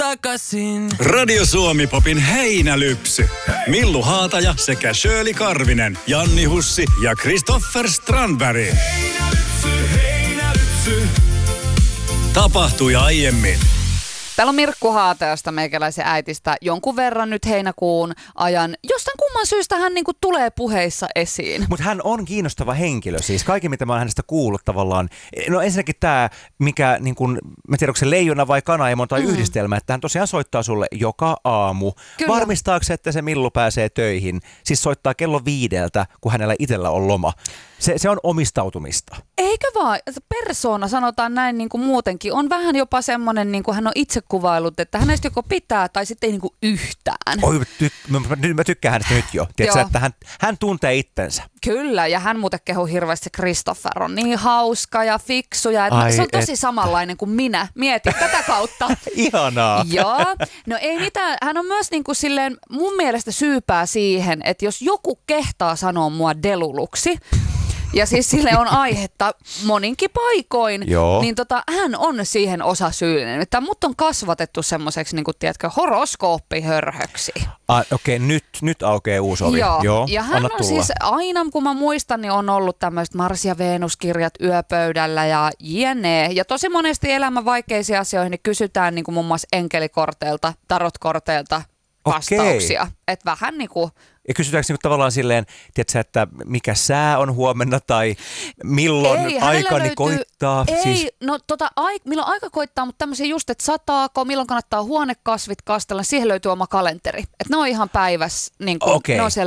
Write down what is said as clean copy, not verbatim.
takaisin. Radio Suomi Popin heinälypsy. Millu Haataja sekä Shirley Karvinen, Janni Hussi ja Kristoffer Strandberg. Heinälypsy. Tapahtui aiemmin. Täällä on Mirkku Haatajasta, meikäläisen äitistä, jonkun verran nyt heinäkuun ajan. Jostain kumman syystä hän niinku tulee puheissa esiin. Mutta hän on kiinnostava henkilö, siis kaikki mitä mä oon hänestä kuullut tavallaan. No ensinnäkin tämä, mikä, niin kun, mä tiedän, onko se leijona vai kanaimo tai yhdistelmä, että hän tosiaan soittaa sulle joka aamu. Kyllä. Varmistaako, että se Millu pääsee töihin? Siis soittaa kello 5, kun hänellä itsellä on loma. Se on omistautumista. Eikö vaan? Persoona, sanotaan näin niin kuin muutenkin, on vähän jopa semmoinen, niin kuin hän on itse kuvailut, että hänestä joko pitää tai sitten ei niin kuin yhtään. Oi, mä tykkään hänestä nyt jo. Tiedätkö, että hän tuntee itsensä. Kyllä, ja hän muuten kehuu hirveästi, Kristoffer on niin hauska ja fiksu, ja se on tosi samanlainen kuin minä. Mieti tätä kautta. Ihanaa. Joo, no ei mitään. Hän on myös niin kuin silleen mun mielestä syypää siihen, että jos joku kehtaa sanoa mua deluluksi, ja siis sille on aihetta moninkin paikoin, niin hän on siihen osasyyllinen. Että mut on kasvatettu semmoiseksi, niin kuin tiedätkö, horoskooppihörhöksi. Okei, nyt aukeaa uusi ovi. Joo. Ja hän on siis aina, kun mä muistan, niin on ollut tämmöiset Mars- ja Venus-kirjat yöpöydällä ja jne. Ja tosi monesti elämän vaikeisiin asioihin niin kysytään niin kuin muun muassa enkelikorteilta, tarotkorteilta vastauksia. Että vähän niin kuin... Ja kysytäänkö niinku tavallaan silleen, tiedätkö, että mikä sää on huomenna tai milloin aikani koittaa? Ei, siis... no milloin aika koittaa, mutta tämmöisiä just, että sataako, milloin kannattaa huonekasvit kastella, siihen löytyy oma kalenteri. Että ne on ihan päivässä, niin kuin, ne on siellä